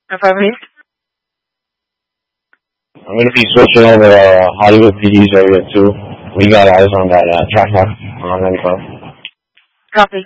Affirmative. I'm going to be switching over to Hollywood PD's area too. We got eyes on that tracker on info. Copy.